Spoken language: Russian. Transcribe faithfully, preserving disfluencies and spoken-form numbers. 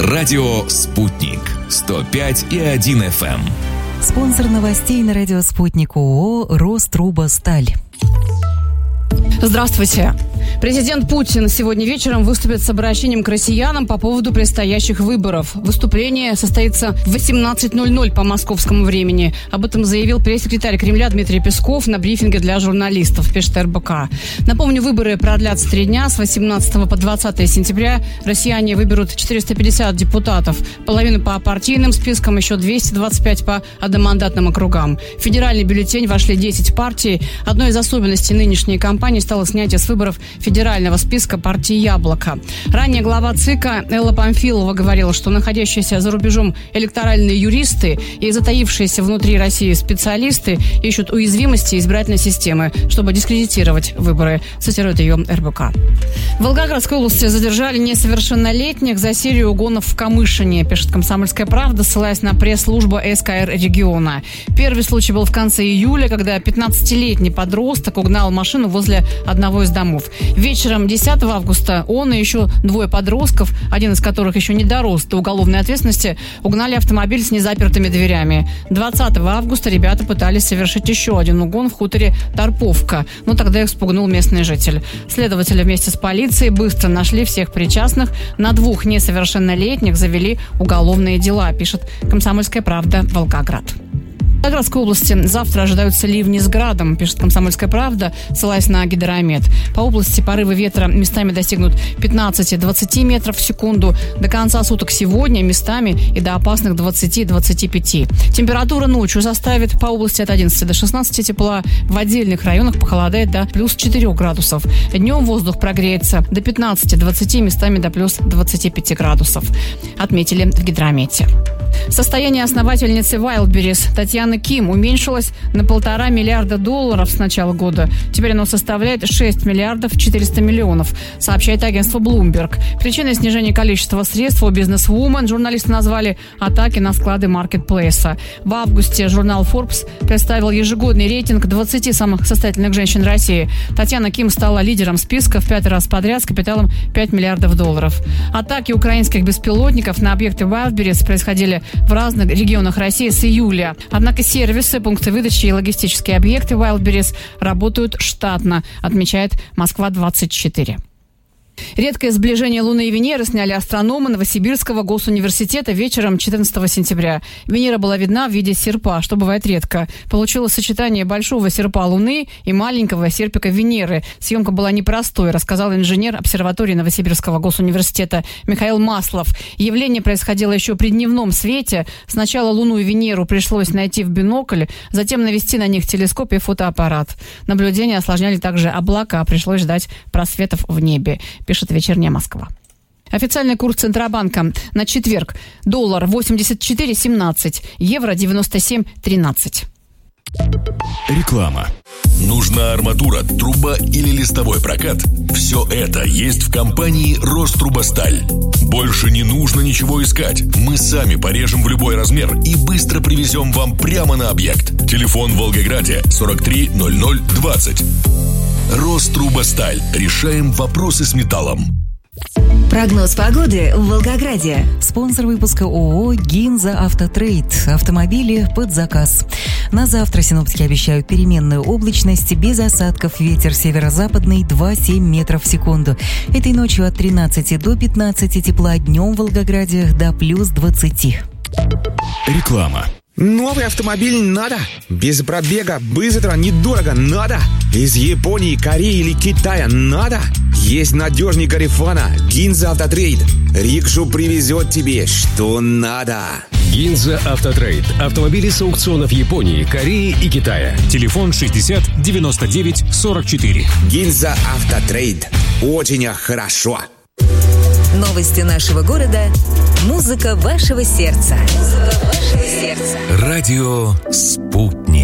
Радио «Спутник». сто пять и один эф эм. Спонсор новостей на радио «Спутник» ООО «Рострубосталь». Здравствуйте. Президент Путин сегодня вечером выступит с обращением к россиянам по поводу предстоящих выборов. Выступление состоится в восемнадцать ноль ноль по московскому времени. Об этом заявил пресс-секретарь Кремля Дмитрий Песков на брифинге для журналистов, пишет эр бэ ка. Напомню, выборы продлятся три дня. С восемнадцатого по двадцатое сентября россияне выберут четыреста пятьдесят депутатов. Половину по партийным спискам, еще двести двадцать пять по одномандатным округам. В федеральный бюллетень вошли десять партий. Одной из особенностей нынешней кампании стало снятие с выборов федерального списка партии «Яблоко». Ранее глава ЦИКа Элла Памфилова говорила, что находящиеся за рубежом электоральные юристы и затаившиеся внутри России специалисты ищут уязвимости избирательной системы, чтобы дискредитировать выборы, цитирует ее эр бэ ка. В Волгоградской области задержали несовершеннолетних за серию угонов в Камышине, пишет «Комсомольская правда», ссылаясь на пресс-службу эс ка эр региона. Первый случай был в конце июля, когда пятнадцатилетний подросток угнал машину возле одного из домов. Вечером десятого августа он и еще двое подростков, один из которых еще не дорос до уголовной ответственности, угнали автомобиль с незапертыми дверями. двадцатого августа ребята пытались совершить еще один угон в хуторе Торповка, но тогда их спугнул местный житель. Следователи вместе с полицией быстро нашли всех причастных. На двух несовершеннолетних завели уголовные дела, пишет «Комсомольская правда», Волгоград. В Волгоградской области завтра ожидаются ливни с градом, пишет «Комсомольская правда», ссылаясь на гидромет. По области порывы ветра местами достигнут пятнадцать-двадцать метров в секунду. До конца суток сегодня местами и до опасных двадцать-двадцать пять. Температура ночью составит по области от одиннадцати до шестнадцати тепла. В отдельных районах похолодает до плюс четырёх градусов. Днем воздух прогреется до пятнадцати-двадцати, местами до плюс двадцати пяти градусов. Отметили в гидромете. Состояние основательницы Wildberries Татьяны Ким уменьшилось на полтора миллиарда долларов с начала года. Теперь оно составляет шесть миллиардов четыреста миллионов, сообщает агентство Bloomberg. Причиной снижения количества средств у бизнес-вумен журналисты назвали атаки на склады маркетплейса. В августе журнал Forbes представил ежегодный рейтинг двадцати самых состоятельных женщин России. Татьяна Ким стала лидером списка в пятый раз подряд с капиталом пять миллиардов долларов. Атаки украинских беспилотников на объекты Wildberries происходили в разных регионах России с июля. Однако сервисы, пункты выдачи и логистические объекты Wildberries работают штатно, отмечает Москва двадцать четыре. Редкое сближение Луны и Венеры сняли астрономы Новосибирского госуниверситета вечером четырнадцатого сентября. Венера была видна в виде серпа, что бывает редко. Получилось сочетание большого серпа Луны и маленького серпика Венеры. Съемка была непростой, рассказал инженер обсерватории Новосибирского госуниверситета Михаил Маслов. Явление происходило еще при дневном свете. Сначала Луну и Венеру пришлось найти в бинокль, затем навести на них телескоп и фотоаппарат. Наблюдения осложняли также облака, пришлось ждать просветов в небе, пишет «Вечерняя Москва». Официальный курс Центробанка на четверг. Доллар восемьдесят четыре семнадцать, евро девяносто семь тринадцать. Реклама. Нужна арматура, труба или листовой прокат? Все это есть в компании «Рострубосталь». Больше не нужно ничего искать. Мы сами порежем в любой размер и быстро привезем вам прямо на объект. Телефон в Волгограде сорок три ноль ноль двадцать. «Рострубосталь». Решаем вопросы с металлом. Прогноз погоды в Волгограде. Спонсор выпуска ООО «Гинза Автотрейд». Автомобили под заказ. На завтра синоптики обещают переменную облачность, без осадков, ветер северо-западный два целых семь десятых метров в секунду. Этой ночью от тринадцати до пятнадцати тепла, днем в Волгограде до плюс двадцати. Реклама. Новый автомобиль надо. Без пробега, быстро, недорого надо. Из Японии, Кореи или Китая надо. Есть надежный Гарифана, Гинза Автотрейд. Рикшу привезет тебе, что надо. Гинза Автотрейд. Автомобили с аукционов Японии, Кореи и Китая. Телефон шестьдесят девяносто девять сорок четыре. Гинза Автотрейд. Очень хорошо. Новости нашего города. Музыка вашего сердца. Музыка вашего сердца. Радио «Спутник».